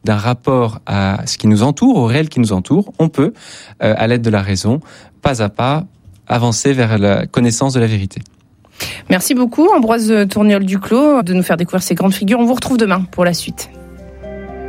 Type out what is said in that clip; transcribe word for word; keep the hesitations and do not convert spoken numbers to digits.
d'un rapport à ce qui nous entoure, au réel qui nous entoure, on peut, euh, à l'aide de la raison, pas à pas, avancer vers la connaissance de la vérité. Merci beaucoup Ambroise Tourniol-Duclos de nous faire découvrir ces grandes figures. On vous retrouve demain pour la suite.